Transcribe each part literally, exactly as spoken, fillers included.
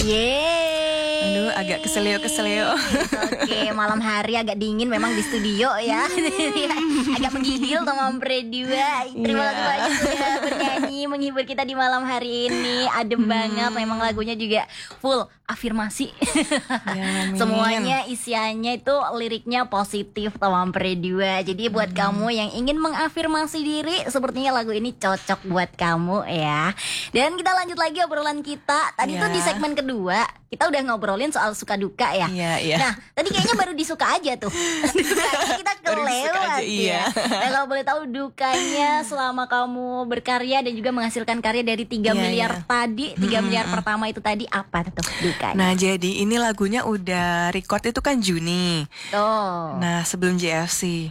Yeay. Aduh, agak keselio-keselio. Oke, malam hari agak dingin memang di studio ya. Agak menggigil teman berdua. Terima kasih banyak sudah bernyanyi menghibur kita di malam hari ini. Adem hmm. banget, memang lagunya juga full afirmasi. Ya, semuanya isiannya itu liriknya positif teman berdua. Jadi buat hmm. kamu yang ingin mengafirmasi diri, sepertinya lagu ini cocok buat kamu ya. Dan kita lanjut lagi obrolan kita. Tadi ya. tuh di segmen kedua kita udah ngobrolin soal suka duka ya. Iya, iya. Nah, tadi kayaknya baru disuka aja tuh. Dukanya kita kelewat aja, iya. ya. Nah, kalau boleh tahu dukanya selama kamu berkarya dan juga menghasilkan karya dari tiga iya, miliar iya. tadi, tiga hmm. miliar pertama itu tadi apa tuh dukanya? Nah, jadi ini lagunya udah record itu kan Juni. Oh. Nah, sebelum J F C.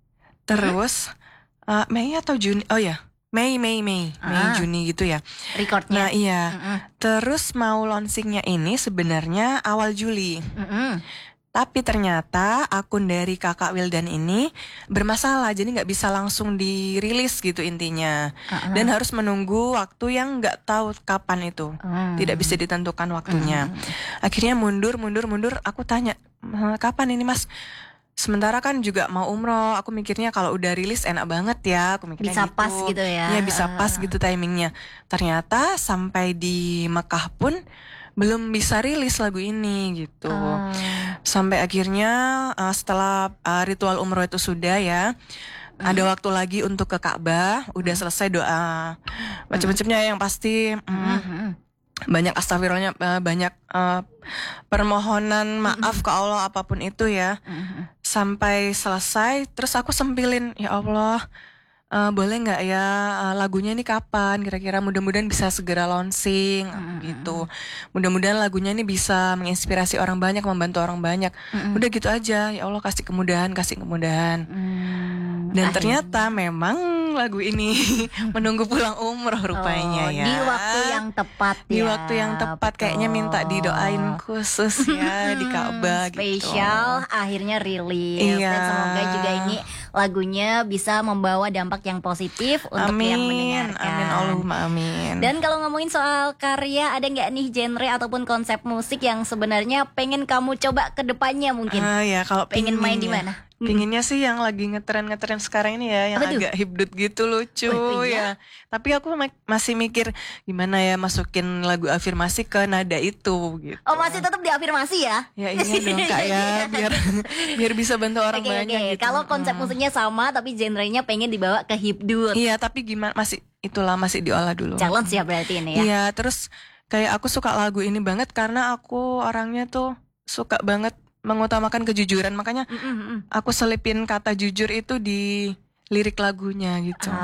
Terus hmm? uh, Mei atau Juni? Oh ya. Mei, Mei, Mei, ah. Mei, Juni gitu ya. Recordnya. Nah iya. Mm-mm. Terus mau launchingnya ini sebenarnya awal Juli. Mm-mm. Tapi ternyata akun dari Kakak Wildan ini bermasalah, jadi nggak bisa langsung dirilis gitu intinya. Uh-uh. Dan harus menunggu waktu yang nggak tahu kapan itu, uh. tidak bisa ditentukan waktunya. Uh. Akhirnya mundur, mundur, mundur. Aku tanya, kapan ini Mas? Sementara kan juga mau umroh, aku mikirnya kalau udah rilis enak banget ya, aku mikirnya bisa gitu. pas gitu ya. Iya bisa pas gitu timingnya. Ternyata sampai di Mekah pun belum bisa rilis lagu ini gitu. Uh. Sampai akhirnya uh, setelah uh, ritual umroh itu sudah ya, hmm. ada waktu lagi untuk ke Ka'bah, udah hmm. selesai doa macam-macamnya yang pasti. Hmm, hmm. Banyak astagfirullahnya, banyak uh, permohonan maaf mm-hmm. ke Allah apapun itu ya. Mm-hmm. Sampai selesai, terus aku sempilin, ya Allah, uh, boleh nggak ya uh, lagunya ini kapan? Kira-kira mudah-mudahan bisa segera launching mm-hmm. gitu. Mudah-mudahan lagunya ini bisa menginspirasi orang banyak, membantu orang banyak. Mm-hmm. Udah gitu aja, ya Allah kasih kemudahan, kasih kemudahan. Mm-hmm. Dan ternyata memang lagu ini menunggu pulang umroh rupanya oh, ya. Di waktu yang tepat ya. Di waktu yang tepat, betul. Kayaknya minta didoain khusus ya di Ka'bah gitu. Spesial akhirnya rilis. Iya. Dan semoga juga ini lagunya bisa membawa dampak yang positif untuk amin, yang mendengarkan. Amin, Allahumma amin. Dan kalau ngomongin soal karya, ada nggak nih genre ataupun konsep musik yang sebenarnya pengen kamu coba ke depannya mungkin? Ah ya, kalau pengen main di mana? Pinginnya sih yang lagi ngetren-ngetren sekarang ini ya, yang Apa agak hibdut gitu lucu oh, iya? ya. Tapi aku ma- masih mikir gimana ya masukin lagu afirmasi ke nada itu gitu. Oh masih tetap diafirmasi ya? Ya iya dong Kak ya, biar biar bisa bantu orang okay, banyak okay. gitu. Kalau konsep hmm. musiknya sama tapi genrenya pengen dibawa ke hibdut. Iya tapi gimana masih itulah masih diolah dulu. Challenge ya berarti ini ya. Iya terus kayak aku suka lagu ini banget karena aku orangnya tuh suka banget mengutamakan kejujuran, makanya mm-mm. aku selipin kata jujur itu di lirik lagunya gitu.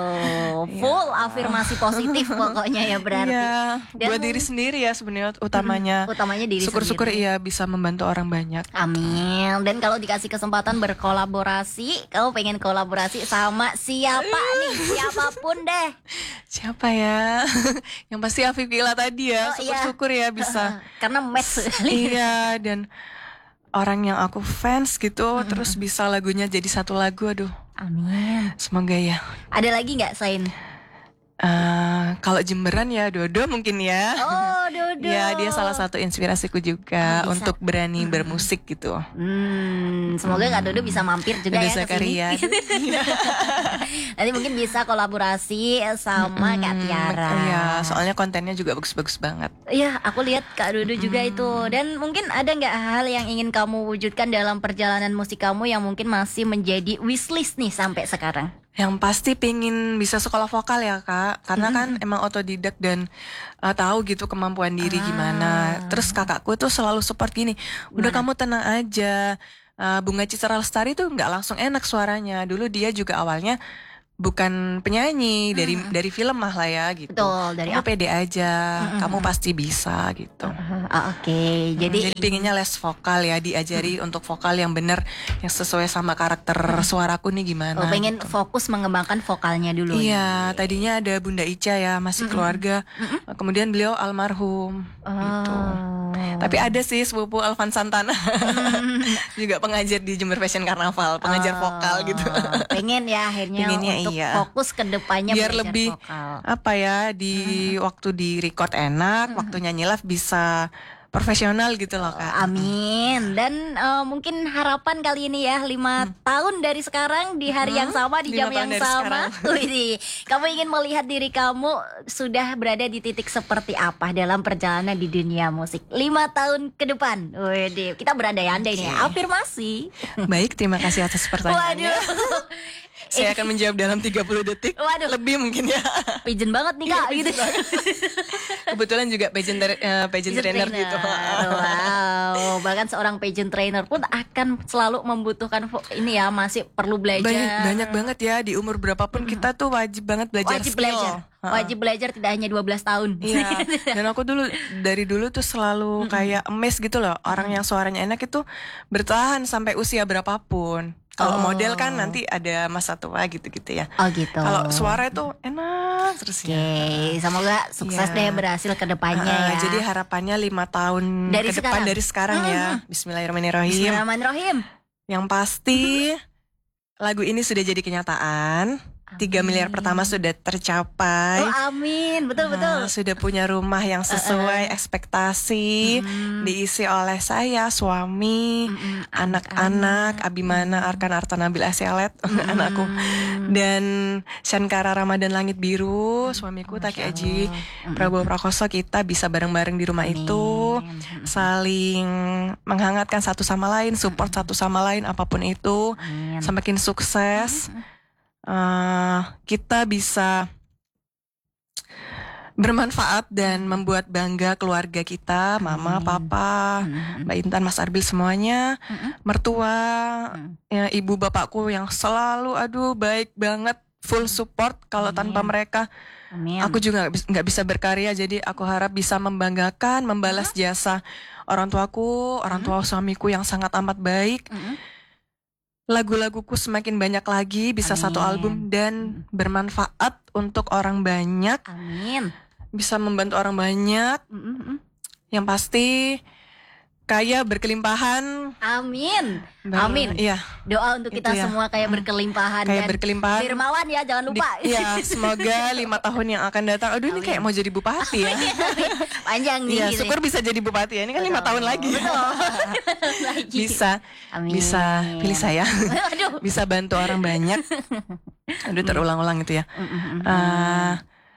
Oh, full ya. Afirmasi positif pokoknya ya berarti. Iya, buat diri sendiri ya sebenarnya utamanya. Mm, utamanya diri syukur-syukur sendiri. iya bisa membantu orang banyak. Amin. Dan kalau dikasih kesempatan berkolaborasi, kamu pengen kolaborasi sama siapa nih? Siapapun deh. Siapa ya? Yang pasti Afif Ila tadi ya. Oh, syukur-syukur iya. ya bisa. Karena match sekali. Iya dan orang yang aku fans gitu mm-hmm. terus bisa lagunya jadi satu lagu, aduh. Amin. Semoga ya. Ada lagi nggak selain? Uh, kalau Jemberan ya Dodo mungkin ya. Oh Dodo. Ya dia salah satu inspirasiku juga oh, untuk berani hmm. bermusik gitu. Hmm, semoga Kak Dodo bisa mampir juga Dodo ya kesini. Nanti mungkin bisa kolaborasi sama hmm, Kak Tiara. Iya, soalnya kontennya juga bagus-bagus banget. Iya, aku lihat Kak Dodo hmm. juga itu. Dan mungkin ada nggak hal yang ingin kamu wujudkan dalam perjalanan musik kamu yang mungkin masih menjadi wishlist nih sampai sekarang? Yang pasti pingin bisa sekolah vokal ya Kak. Karena kan mm-hmm. emang otodidak dan uh, tahu gitu kemampuan diri ah. gimana. Terus kakakku tuh selalu support gini, udah gimana? Kamu tenang aja. uh, Bunga Citra Lestari tuh gak langsung enak suaranya. Dulu dia juga awalnya bukan penyanyi dari hmm. dari film lah lah ya gitu. Betul, dari kamu pede aja, hmm. kamu pasti bisa gitu. Uh, uh, Oke, okay. jadi, hmm, jadi pinginnya les vokal ya, diajari hmm. untuk vokal yang benar, yang sesuai sama karakter hmm. suaraku nih gimana. Oh, pengen gitu. fokus mengembangkan vokalnya dulu. Iya, ya. Tadinya ada Bunda Ica ya, masih hmm. keluarga. Hmm. Kemudian beliau almarhum. Oh. Gitu. Oh. Tapi ada sih sepupu Alvan Santana juga pengajar di Jember Fashion Carnaval, pengajar Oh, vokal gitu. Pengen ya akhirnya Pengennya untuk iya. fokus ke depannya Biar belajar lebih vokal. apa ya, di waktu di record enak, waktu nyanyi live bisa profesional gitu loh Kak. Amin. Dan eh, mungkin harapan kali ini ya lima tahun dari sekarang di hari yang sama di jam Lima yang tahun dari sama. sekarang. Widih, kamu ingin melihat diri kamu sudah berada di titik seperti apa dalam perjalanan di dunia musik lima tahun ke depan? Widih, kita berandai-andai nih, afirmasi. Baik, terima kasih atas pertanyaannya. Waduh. Saya akan menjawab dalam tiga puluh detik. Waduh. Lebih mungkin ya. Pigeon banget nih Kak gitu. Kebetulan juga pageant, tra- eh, pageant Pageant trainer, gitu. Wow, bahkan seorang pageant trainer pun akan selalu membutuhkan vo- ini ya, masih perlu belajar. Banyak, banyak banget ya, di umur berapapun kita tuh wajib banget belajar Wajib skill. belajar. Ha-ha. Wajib belajar tidak hanya dua belas tahun. Iya. Dan aku dulu dari dulu tuh selalu kayak amazed gitu loh, orang yang suaranya enak itu bertahan sampai usia berapapun. Kalau Oh. model kan nanti ada masa tua gitu-gitu ya. Oh gitu. Kalau suara itu enak terus Oke, ya. semoga sukses Iya. deh berhasil ke depannya Ah, ya. Jadi harapannya lima tahun Dari ke depan sekarang? dari sekarang ya. Bismillahirrahmanirrahim. Bismillahirrahmanirrahim. Yang pasti lagu ini sudah jadi kenyataan. Tiga miliar pertama sudah tercapai. Oh amin, betul betul. Ah, sudah punya rumah yang sesuai ekspektasi, diisi oleh saya, suami, Mm-mm, anak-anak, Abimana, Arkan, Arta, Nabil, Asyalet, anakku, dan Shankara Ramadan Langit Biru, suamiku Taki Aji Prabowo Prakoso. Kita bisa bareng-bareng di rumah itu, saling menghangatkan satu sama lain, support satu sama lain, apapun itu, Amin. semakin sukses. Uh, kita bisa bermanfaat dan membuat bangga keluarga kita, mama, Amin. papa, Mm-mm. Mbak Intan, Mas Arbil, semuanya, Mm-mm. mertua, Mm. ya, ibu bapakku yang selalu, aduh baik banget, full support. Kalau tanpa Amin. mereka, Amin. aku juga nggak bis- nggak bisa berkarya. Jadi aku harap bisa membanggakan, membalas jasa orang tuaku, orang tua suamiku yang sangat amat baik. Mm-mm. Lagu-laguku semakin banyak lagi, bisa Amin. satu album dan bermanfaat untuk orang banyak, Amin. bisa membantu orang banyak. Mm-mm. Yang pasti kaya berkelimpahan. Amin. Ber- Amin. Iya, Doa untuk kita Itu ya. semua kayak berkelimpahan kayak dan berkelimpahan. dermawan ya, jangan lupa. Di- Iya, semoga lima tahun yang akan datang. Aduh, ini kayak mau jadi bupati ya. Panjang nih. Iya, gitu. syukur bisa jadi bupati ya. Ini kan lima Betul. tahun lagi. Betul. Lagi. Bisa, Amin. bisa pilih saya. Aduh. Bisa bantu orang banyak. Aduh, terulang-ulang itu ya. Mm-mm. Eh,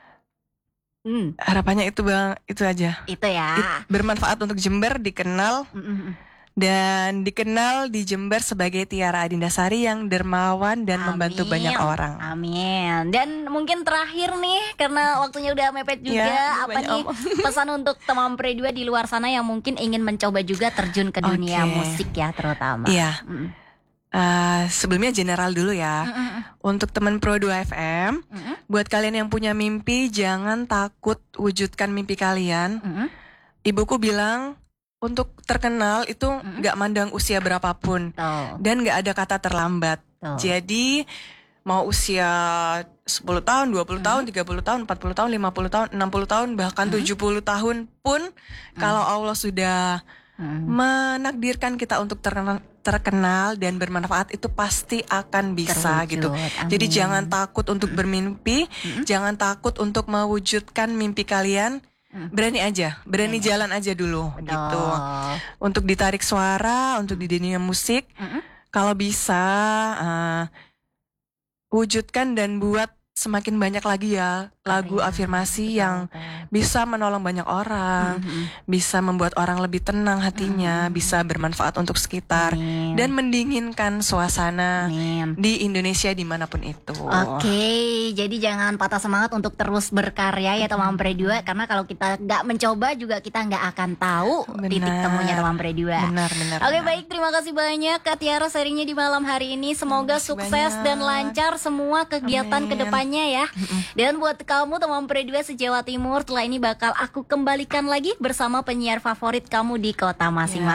Hmm, harapannya itu bang, itu aja. itu ya. It- bermanfaat untuk Jember, dikenal Mm-mm. dan dikenal di Jember sebagai Tiara Adindasari yang dermawan dan membantu Amin. banyak orang. Amin. Dan mungkin terakhir nih, karena waktunya udah mepet juga, Ya, apa banyak nih omong. pesan untuk teman Pre dua di luar sana yang mungkin ingin mencoba juga terjun ke dunia Oke. musik ya terutama. Iya. Mm-mm. Eh, sebelumnya general dulu ya. Mm-mm. Untuk teman Pro dua F M, Mm-mm. buat kalian yang punya mimpi, jangan takut wujudkan mimpi kalian. Mm-mm. Ibuku bilang untuk terkenal itu nggak mandang usia berapapun Tuh, dan nggak ada kata terlambat. tuh. Jadi mau usia sepuluh tahun, dua puluh tahun, tiga puluh tahun, empat puluh tahun, lima puluh tahun, enam puluh tahun, bahkan tujuh puluh tahun pun kalau Allah sudah Mm. menakdirkan kita untuk terkenal, terkenal dan bermanfaat, itu pasti akan bisa Terwujud. gitu. Amin. Jadi jangan takut untuk bermimpi, jangan takut untuk mewujudkan mimpi kalian. Berani aja, berani jalan aja dulu gitu. Tuh. Untuk ditarik suara, untuk di dunia musik, Mm-mm. kalau bisa eh, wujudkan dan buat semakin banyak lagi ya lagu Karya. afirmasi Betul, yang betul. bisa menolong banyak orang, Mm-mm. bisa membuat orang lebih tenang hatinya, bisa bermanfaat untuk sekitar Amin. dan mendinginkan suasana Amin. di Indonesia dimanapun itu. Oke, jadi jangan patah semangat untuk terus berkarya ya teman Pre dua, karena kalau kita nggak mencoba juga kita nggak akan tahu titik Benar. temunya teman Pre dua. Benar, benar. Oke, benar. baik, terima kasih banyak Kak Tiara sharingnya di malam hari ini. Semoga Terima kasih sukses banyak. dan lancar semua kegiatan Amin. kedepannya ya. Dan buat kamu teman Pre dua se-Jawa Timur, setelah ini bakal aku kembalikan lagi bersama penyiar favorit kamu di kota masing-masing.